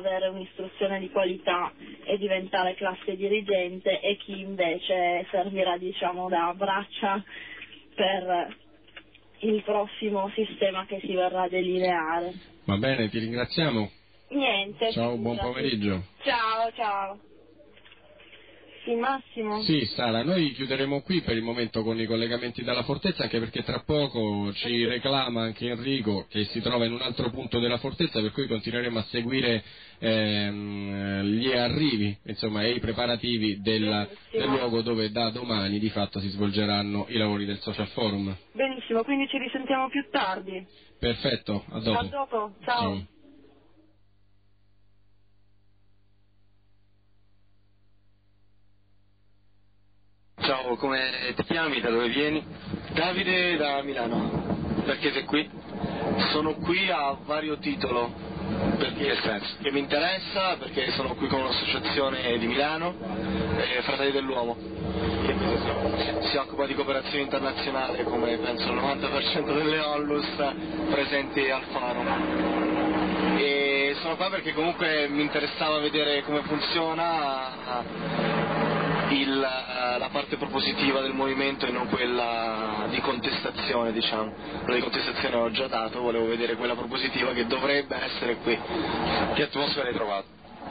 avere un'istruzione di qualità e diventare classe dirigente, e chi invece servirà, diciamo, da braccia per il prossimo sistema che si verrà a delineare. Va bene, ti ringraziamo. Niente. Ciao, buon pomeriggio. Ciao. Sì, Massimo? Sì, Sara, noi chiuderemo qui per il momento con i collegamenti dalla fortezza, anche perché tra poco ci reclama anche Enrico, che si trova in un altro punto della fortezza, per cui continueremo a seguire gli arrivi, insomma, e i preparativi del luogo dove da domani di fatto si svolgeranno i lavori del Social Forum. Benissimo, quindi ci risentiamo più tardi. Perfetto, a dopo. A dopo, ciao. Ciao. Ciao, come ti chiami? Da dove vieni? Davide da Milano. Perché sei qui? Sono qui a vario titolo. Perché, che senso? Che mi interessa, perché sono qui con un'associazione di Milano, Fratelli dell'Uomo. Che cosa si occupa di cooperazione internazionale, come penso il 90% delle ONLUS presenti al forum. E sono qua perché comunque mi interessava vedere come funziona la parte propositiva del movimento e non quella di contestazione, diciamo. Quella di contestazione l'ho già dato, volevo vedere quella propositiva che dovrebbe essere qui. Che atmosfera hai trovato?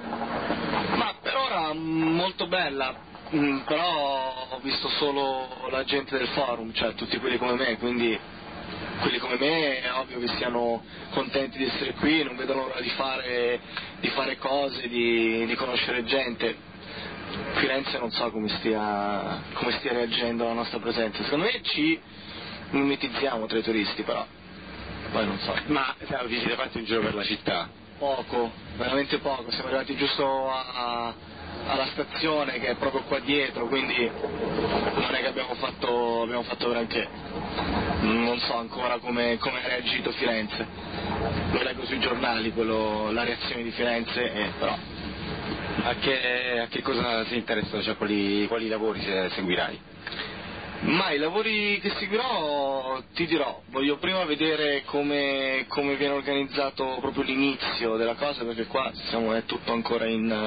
Ma per ora molto bella, però ho visto solo la gente del forum, cioè tutti quelli come me, quindi quelli come me è ovvio che siano contenti di essere qui, non vedono l'ora di fare cose, di conoscere gente. Firenze non so come stia reagendo alla nostra presenza. Secondo me ci mimetizziamo tra i turisti, però poi non so. Ma vi siete fatti un giro per la città? Poco, veramente poco. Siamo arrivati giusto alla stazione, che è proprio qua dietro, quindi non è che abbiamo fatto granché. Non so ancora come ha reagito Firenze. Lo leggo sui giornali, la reazione di Firenze, però. A che cosa si interessa, cioè quali lavori seguirai? Ma i lavori che seguirò ti dirò, voglio prima vedere come viene organizzato proprio l'inizio della cosa, perché qua è tutto ancora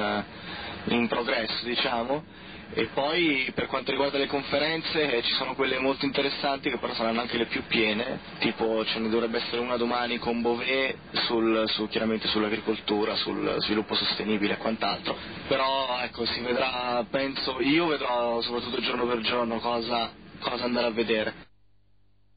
in progresso, diciamo, e poi per quanto riguarda le conferenze ci sono quelle molto interessanti che però saranno anche le più piene, tipo ce ne dovrebbe essere una domani con Bové chiaramente sull'agricoltura, sul sviluppo sostenibile e quant'altro, però ecco si vedrà, io vedrò soprattutto giorno per giorno cosa andare a vedere.